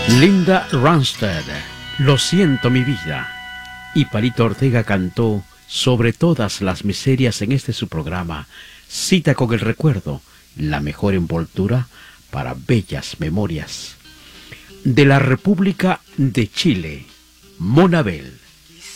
Linda Ronstadt, Lo siento mi vida. Y Palito Ortega cantó Sobre todas las miserias en este su programa, Cita con el recuerdo, la mejor envoltura para bellas memorias. De la República de Chile, Monabel.